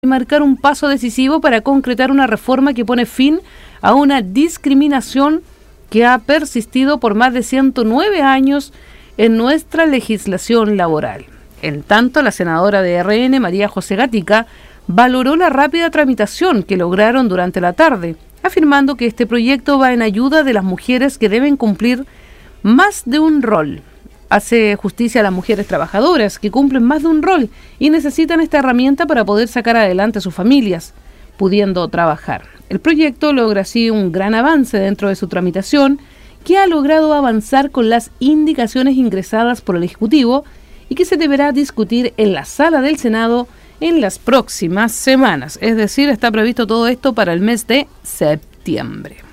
y marcar un paso decisivo para concretar una reforma que pone fin a una discriminación que ha persistido por más de 109 años en nuestra legislación laboral. En tanto, la senadora de RN, María José Gatica, valoró la rápida tramitación que lograron durante la tarde, afirmando que este proyecto va en ayuda de las mujeres que deben cumplir más de un rol. Hace justicia a las mujeres trabajadoras que cumplen más de un rol y necesitan esta herramienta para poder sacar adelante a sus familias, pudiendo trabajar. El proyecto logra así un gran avance dentro de su tramitación, que ha logrado avanzar con las indicaciones ingresadas por el Ejecutivo y que se deberá discutir en la sala del Senado en las próximas semanas. Es decir, está previsto todo esto para el mes de septiembre.